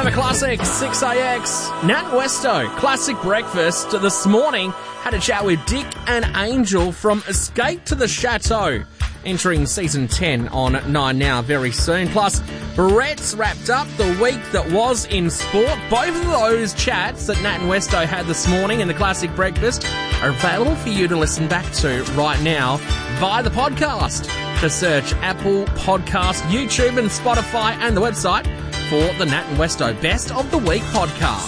Forever Classic, 6AX. Nat Westo, Classic Breakfast. This morning, had a chat with Dick and Angel from Escape to the Chateau, entering Season 10 on 9 Now very soon. Plus, Brett's wrapped up the week that was in sport. Both of those chats that Nat and Westo had this morning in the Classic Breakfast are available for you to listen back to right now via the podcast. Just search Apple Podcast, YouTube and Spotify and the website for the Nat and Westo Best of the Week podcast.